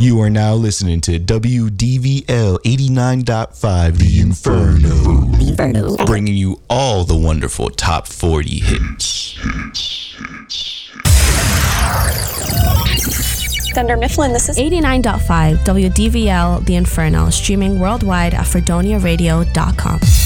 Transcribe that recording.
You are now listening to WDVL 89.5, The Inferno. Bringing you all the wonderful top 40 hits. Thunder Mifflin, this is 89.5 WDVL The Inferno, streaming worldwide at FredoniaRadio.com.